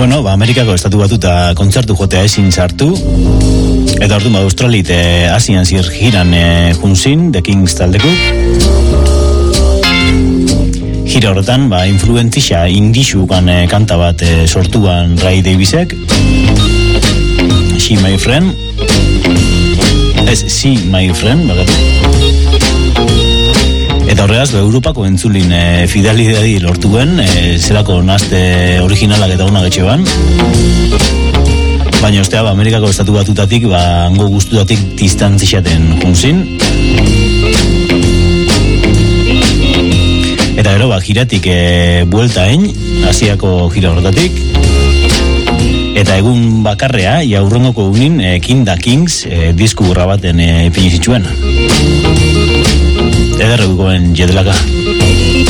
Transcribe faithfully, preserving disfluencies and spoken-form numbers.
Bueno, ba, Amerikako estatu batuta kontzertu jotea ezin sartu. Eta orduan, ba, Australit eh, Asian zir jiran eh, junzin, The Kings taldeku. Gira horretan, ba, influentisa indixukan eh, kanta bat eh, sortuan Ray Davisek. She My Friend. Ez, She My Friend, bagatu. Eta horregaz, ba, Europako entzulin e, fidelidadi lortuen, e, zelako nazte originalak eta una getxeban. Baina ostea, ba, Amerikako estatu batutatik, ba, hango guztutatik distantzixaten junzin. Eta gero, ba, giratik e, buelta hein, Asiako gira horretatik. Eta egun bakarrea, ja urrengoko egunin, e, King da Kings e, disku grabaten e, ipini zituen. Ederregukoen jetelaka.